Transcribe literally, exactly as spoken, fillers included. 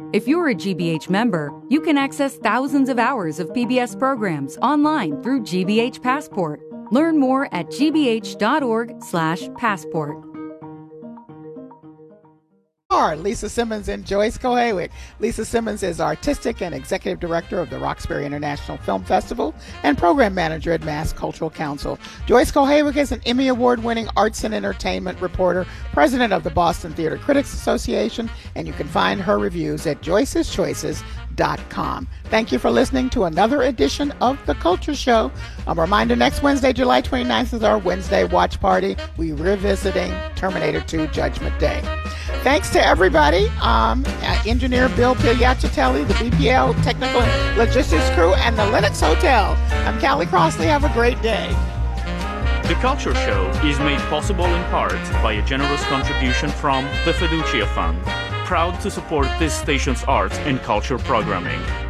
If you're a G B H member, you can access thousands of hours of P B S programs online through G B H Passport. Learn more at g b h dot org slash passport. Lisa Simmons and Joyce Kohaywick. Lisa Simmons is Artistic and Executive Director of the Roxbury International Film Festival and Program Manager at Mass Cultural Council. Joyce Kohaywick is an Emmy Award-winning arts and entertainment reporter, president of the Boston Theater Critics Association, and you can find her reviews at joyces choices dot com. Thank you for listening to another edition of The Culture Show. A reminder, next Wednesday, July twenty-ninth, is our Wednesday watch party. We're revisiting Terminator two Judgment Day. Thanks to everybody, um, uh, engineer Bill Pigliacitelli, the B P L technical logistics crew, and the Lennox Hotel. I'm Callie Crossley. Have a great day. The Culture Show is made possible in part by a generous contribution from the Fiducia Fund, proud to support this station's arts and culture programming.